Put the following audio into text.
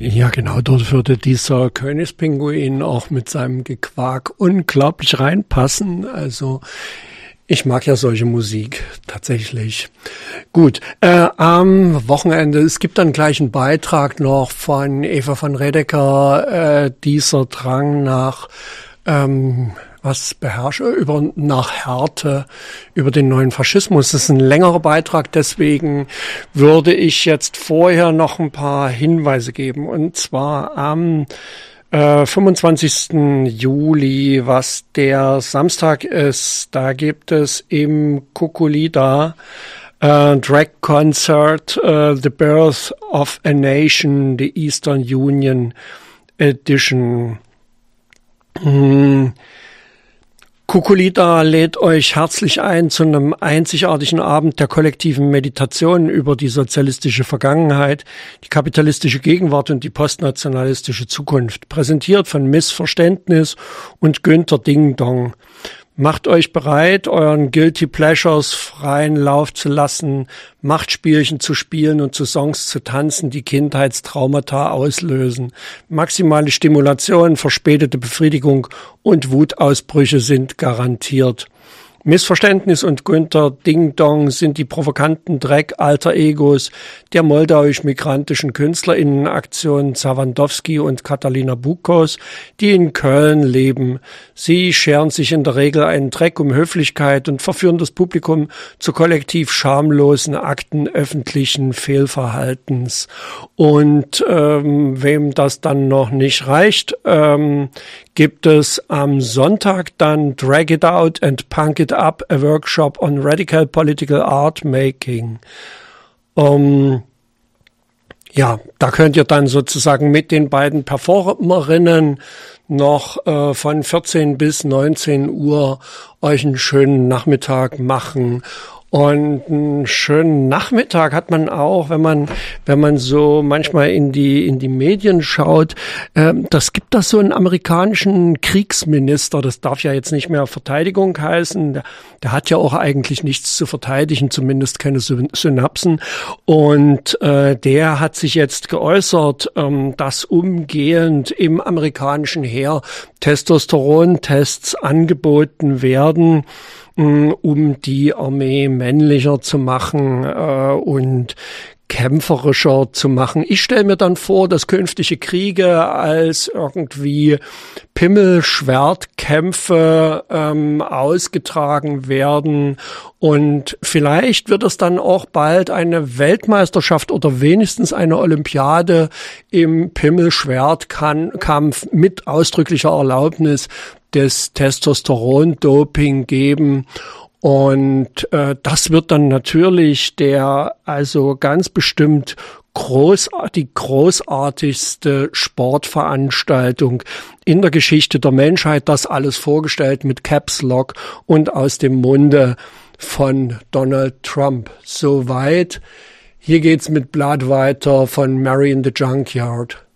Ja, genau, dort würde dieser Königspinguin auch mit seinem Gequak unglaublich reinpassen. Also ich mag ja solche Musik tatsächlich. Gut, am Wochenende, es gibt dann gleich einen Beitrag noch von Eva von Redeker, dieser Drang nach nach Härte, über den neuen Faschismus. Das ist ein längerer Beitrag, deswegen würde ich jetzt vorher noch ein paar Hinweise geben. Und zwar am 25. Juli, was der Samstag ist, da gibt es im Kukulida Drag Concert, The Birth of a Nation, the Eastern Union Edition. Kukulida lädt euch herzlich ein zu einem einzigartigen Abend der kollektiven Meditation über die sozialistische Vergangenheit, die kapitalistische Gegenwart und die postnationalistische Zukunft. Präsentiert von Missverständnis und Günther Ding Dong. Macht euch bereit, euren Guilty Pleasures freien Lauf zu lassen, Machtspielchen zu spielen und zu Songs zu tanzen, die Kindheitstraumata auslösen. Maximale Stimulation, verspätete Befriedigung und Wutausbrüche sind garantiert. Missverständnis und Günther Ding Dong sind die provokanten Dreck-Alter-Egos der moldauisch-migrantischen KünstlerInnen-Aktion Zawandowski und Katalina Bukos, die in Köln leben. Sie scheren sich in der Regel einen Dreck um Höflichkeit und verführen das Publikum zu kollektiv schamlosen Akten öffentlichen Fehlverhaltens. Und wem das dann noch nicht reicht, gibt es am Sonntag dann Drag It Out and Punk It Up, a Workshop on Radical Political Art Making. Ja, da könnt ihr dann sozusagen mit den beiden Performerinnen noch von 14 bis 19 Uhr euch einen schönen Nachmittag machen. Und einen schönen Nachmittag hat man auch, wenn man so manchmal in die Medien schaut. Das gibt da so einen amerikanischen Kriegsminister, das darf ja jetzt nicht mehr Verteidigung heißen. Der hat ja auch eigentlich nichts zu verteidigen, zumindest keine Synapsen. Und der hat sich jetzt geäußert, dass umgehend im amerikanischen Heer Testosterontests angeboten werden, um die Armee männlicher zu machen und kämpferischer zu machen. Ich stelle mir dann vor, dass künftige Kriege als irgendwie Pimmel-Schwertkämpfe ausgetragen werden und vielleicht wird es dann auch bald eine Weltmeisterschaft oder wenigstens eine Olympiade im Pimmel-Schwertkampf mit ausdrücklicher Erlaubnis des Testosteron-Doping geben. Und das wird dann natürlich also ganz bestimmt die großartigste Sportveranstaltung in der Geschichte der Menschheit. Das alles vorgestellt mit Caps Lock und aus dem Munde von Donald Trump. Soweit. Hier geht's mit Blood weiter von Mary in the Junkyard.